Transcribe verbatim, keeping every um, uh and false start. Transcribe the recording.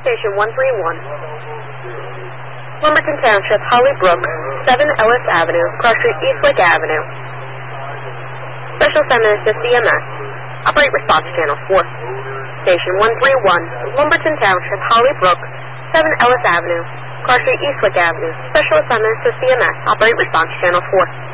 Station one three one. Lumberton Township, Hollybrook, seven Ellis Avenue, Cross Street, Eastwick Avenue. Special assignment is to C M S. Operate response channel four. Station one three one, Lumberton Township, Hollybrook, seven Ellis Avenue, Cross Street, Eastwick Avenue. Special assignment is to C M S. Operate response channel four.